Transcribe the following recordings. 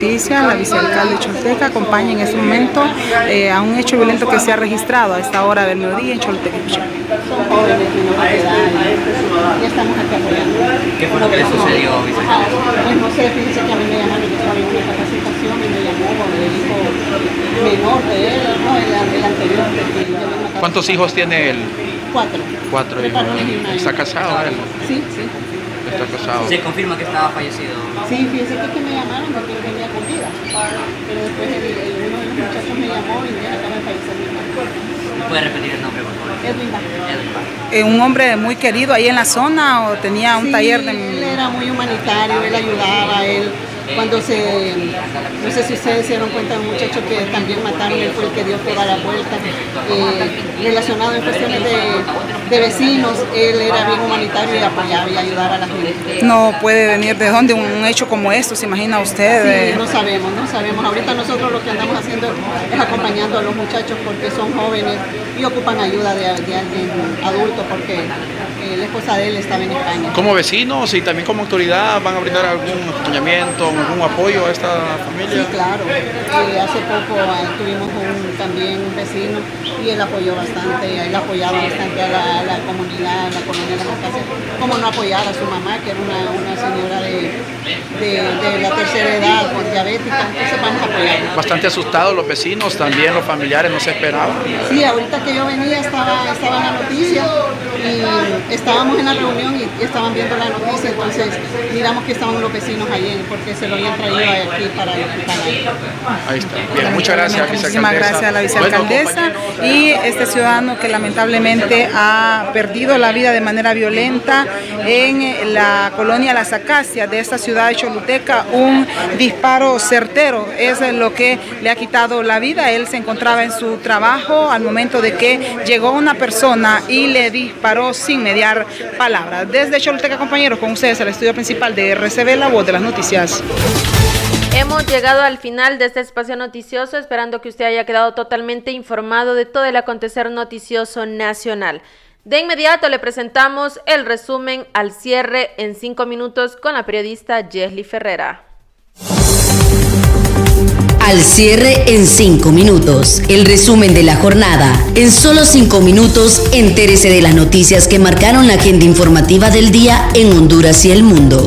La vicealcalde Cholteca acompaña en este momento a un hecho violento que se ha registrado a esta hora del mediodía en Cholteca. Son jóvenes menores de edad y estamos aquí apoyando. ¿Qué fue lo que le sucedió, vicealcalde? Pues no sé, fíjense que a mí me llamaron, yo estaba en una capacitación y me llamó con el hijo menor de él, no, el anterior. ¿Cuántos hijos tiene él? 4. 4 hijos. ¿Está casado él? Sí. Está casado. ¿Se confirma que estaba fallecido? Sí, fíjense que me llamaron porque él venía con vida. Pero después uno de los muchachos me llamó y me acaba de fallecer mi hermano. ¿Me puede repetir el nombre, por favor? Edwin Vázquez. ¿Un hombre muy querido ahí en la zona o tenía un taller de...? Él era muy humanitario, él ayudaba, cuando no sé si ustedes se dieron cuenta de un muchacho que también mataron, él fue el que dio toda la vuelta, relacionado en cuestiones de vecinos, él era bien humanitario y apoyaba y ayudaba a la gente. No puede venir de dónde un hecho como esto, ¿se imagina usted? Sí, no sabemos. Ahorita nosotros lo que andamos haciendo es acompañando a los muchachos porque son jóvenes y ocupan ayuda de alguien adulto porque la esposa de él estaba en España. Como vecinos y también como autoridad, ¿van a brindar algún acompañamiento, algún apoyo a esta familia? Sí, claro. Hace poco tuvimos también un vecino y él apoyó bastante, él apoyaba bastante a la comunidad, a la colonia de las Acacias. Cómo no apoyar a su mamá, que era una señora de la tercera edad, con diabética, entonces vamos a apoyarla. Bastante asustados los vecinos, también los familiares, no se esperaban. Sí, ahorita que yo venía estaba en la noticia y estábamos en la reunión y estaban viendo la noticia, entonces miramos que estaban los vecinos allí porque se lo habían traído aquí para el hospital. Ahí está. Bien, muchas gracias, muchísimas gracias a la vicealcaldesa y este ciudadano que lamentablemente ha perdido la vida de manera violenta en la colonia Las Acacias de esta ciudad de Choluteca. Un disparo certero es lo que le ha quitado la vida. Él se encontraba en su trabajo al momento de que llegó una persona y le disparó sin mediar palabras. Desde Choluteca, compañeros, con ustedes el estudio principal de RCB, la voz de las noticias. Hemos llegado al final de este espacio noticioso, esperando que usted haya quedado totalmente informado de todo el acontecer noticioso nacional. De inmediato le presentamos el resumen al cierre en 5 minutos con la periodista Yesly Ferrera. Al cierre en 5 minutos, el resumen de la jornada. En solo 5 minutos, entérese de las noticias que marcaron la agenda informativa del día en Honduras y el mundo.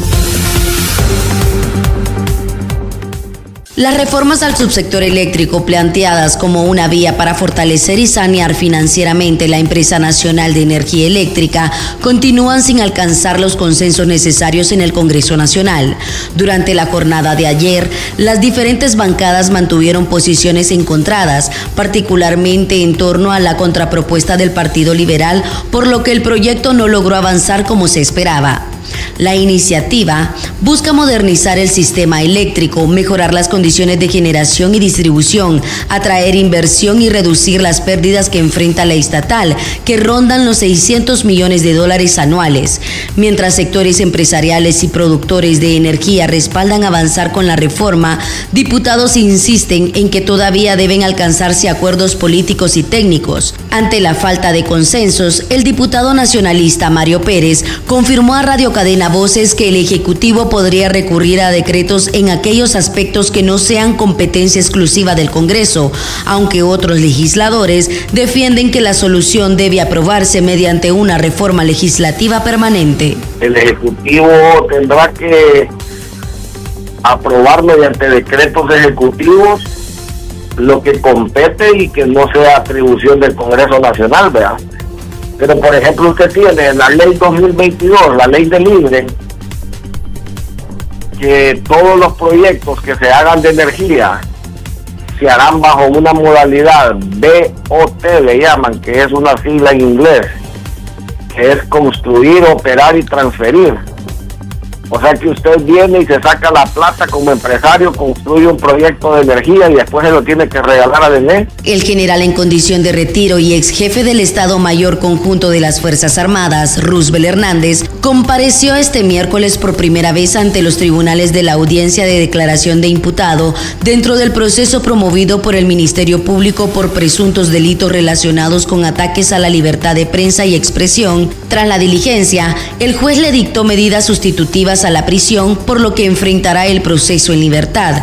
Las reformas al subsector eléctrico planteadas como una vía para fortalecer y sanear financieramente la empresa nacional de energía eléctrica continúan sin alcanzar los consensos necesarios en el Congreso Nacional. Durante la jornada de ayer, las diferentes bancadas mantuvieron posiciones encontradas, particularmente en torno a la contrapropuesta del Partido Liberal, por lo que el proyecto no logró avanzar como se esperaba. La iniciativa busca modernizar el sistema eléctrico, mejorar las condiciones de generación y distribución, atraer inversión y reducir las pérdidas que enfrenta la estatal, que rondan los $600 millones anuales. Mientras sectores empresariales y productores de energía respaldan avanzar con la reforma, diputados insisten en que todavía deben alcanzarse acuerdos políticos y técnicos. Ante la falta de consensos, el diputado nacionalista Mario Pérez confirmó a Radio Cadena Voces que el Ejecutivo podría recurrir a decretos en aquellos aspectos que no sean competencia exclusiva del Congreso, aunque otros legisladores defienden que la solución debe aprobarse mediante una reforma legislativa permanente. El Ejecutivo tendrá que aprobar mediante decretos ejecutivos lo que compete y que no sea atribución del Congreso Nacional, ¿verdad? Pero, por ejemplo, usted tiene la ley 2022, la ley del libre, que todos los proyectos que se hagan de energía se harán bajo una modalidad BOT, le llaman, que es una sigla en inglés, que es construir, operar y transferir. O sea que usted viene y se saca la plata como empresario, construye un proyecto de energía y después se lo tiene que regalar a DENE. El general en condición de retiro y ex jefe del Estado Mayor Conjunto de las Fuerzas Armadas, Roosevelt Hernández, compareció este miércoles por primera vez ante los tribunales de la audiencia de declaración de imputado dentro del proceso promovido por el Ministerio Público por presuntos delitos relacionados con ataques a la libertad de prensa y expresión. Tras la diligencia, el juez le dictó medidas sustitutivas a la prisión, por lo que enfrentará el proceso en libertad.